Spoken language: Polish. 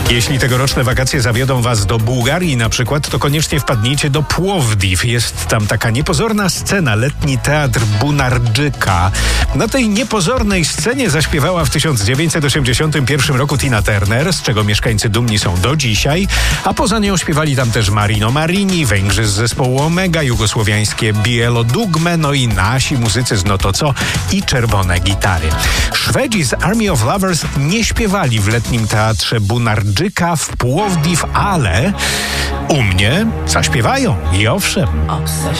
Jeśli tegoroczne wakacje zawiodą was do Bułgarii na przykład, to koniecznie wpadnijcie do Płowdiw. Jest tam taka niepozorna scena, letni teatr Bunardżyka. Na tej niepozornej scenie zaśpiewała w 1981 roku Tina Turner, z czego mieszkańcy dumni są do dzisiaj, a poza nią śpiewali tam też Marino Marini, Węgrzy z zespołu Omega, jugosłowiańskie Bielo Dugme, no i nasi muzycy z No To Co i Czerwone Gitary. Szwedzi z Army of Lovers nie śpiewali w letnim teatrze Bunardżyka w Płowdiw, ale u mnie zaśpiewają i owszem.